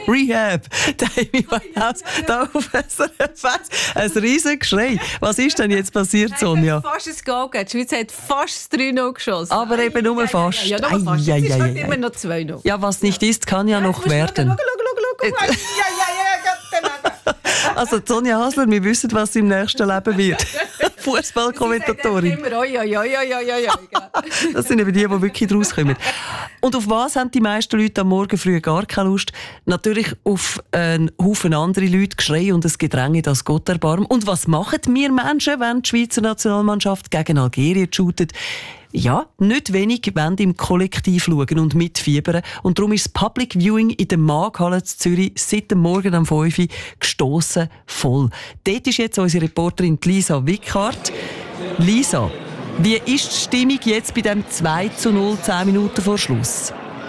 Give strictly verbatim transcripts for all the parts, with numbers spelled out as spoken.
Rehab. Amy Winehouse, da auf S R F eins. Ein riesiges Geschrei. Was ist denn jetzt passiert, Sonja? Fast ein Goal gegeben. Die Schweiz hat fast drei null geschossen. Aber eben nur ja, fast. Ja, ja, ja, nur fast. Ai, Jetzt ai, ist ai, halt ai. immer noch zwei null. Ja, was nicht ist, kann ja, ja noch werden. Schau, schau, schau, schau, schau. Ja, ja, ja, ja. Also Sonja Hasler, wir wissen, was sie im nächsten Leben wird. Fußballkommentatorin. Immer, oi, oi, oi, oi, oi, oi. Das sind eben die, die wirklich rauskommen. Und auf was haben die meisten Leute am Morgen früh gar keine Lust? Natürlich auf einen Haufen andere Leute, Geschrei und ein Gedränge, das Gott erbarmt. Und was machen wir Menschen, wenn die Schweizer Nationalmannschaft gegen Algerien shootet? Ja, nicht wenig wollen im Kollektiv schauen und mitfiebern. Und darum ist das Public Viewing in der Markthalle in Zürich seit dem Morgen um fünf Uhr gestossen voll. Dort ist jetzt unsere Reporterin Lisa Wickhardt. Lisa, wie ist die Stimmung jetzt bei dem zwei zu null, zehn Minuten vor Schluss?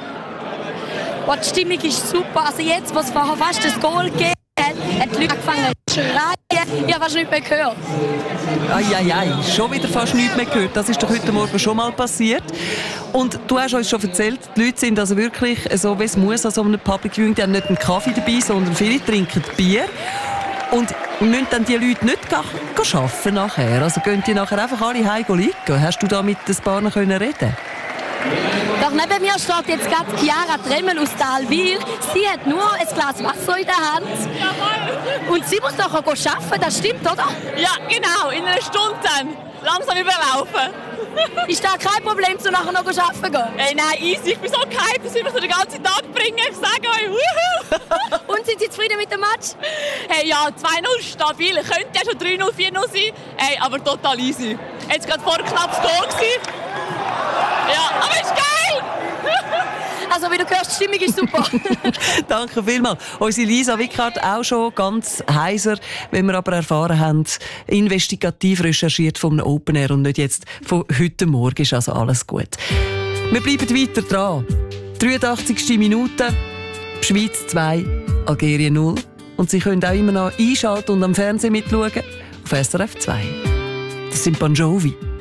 Oh, die Stimmung ist super. Also jetzt, wo es vorher fast das Goal gegeben hat, hat die Leute angefangen zu schreien. Ich habe fast nichts mehr gehört. Eieiei, schon wieder fast nichts mehr gehört. Das ist doch heute Morgen schon mal passiert. Und du hast uns schon erzählt, die Leute sind also wirklich so, wie es muss, an so einem Public Viewing. Die haben nicht einen Kaffee dabei, sondern viele trinken Bier. Und müssen dann die Leute nicht arbeiten nachher? Also gehen die nachher einfach alle heim liegen? Hast du da mit ein paar noch reden können? Doch neben mir steht jetzt gerade Chiara Tremmel aus Talwil. Sie hat nur ein Glas Wasser in der Hand. Und sie muss nachher arbeiten, das stimmt, oder? Ja, genau, in einer Stunde dann. Langsam überlaufen. Ist da kein Problem, zu nachher noch arbeiten gehen? Hey, nein, easy, ich bin so gehypt, dass wir so den ganzen Tag bringen. Ich sage euch, wuhu! Und sind Sie zufrieden mit dem Match? Hey, ja, zwei null stabil. Könnte ja schon drei null, vier null sein. Hey, aber total easy. Jetzt gerade vor knapp das Goal gewesen. Ja, aber ist geil! Also wie du hörst, die Stimmung ist super. Danke vielmals. Unsere Lisa Wickhardt auch schon ganz heiser, wenn wir aber erfahren haben, investigativ recherchiert vom Open Air und nicht jetzt von heute Morgen. Ist also alles gut. Wir bleiben weiter dran. dreiundachtzigste Minute, Schweiz zwei, Algerien null. Und Sie können auch immer noch einschalten und am Fernsehen mitschauen auf S R F zwei. Das sind Bon Jovi.